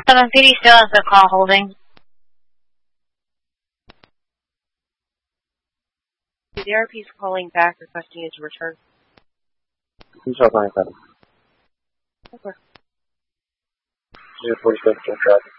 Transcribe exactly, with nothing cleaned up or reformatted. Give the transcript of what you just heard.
seven P D still has the call holding. The R P is calling back, requesting you to return. Control twenty-seven. Okay. zero forty-seven, traffic.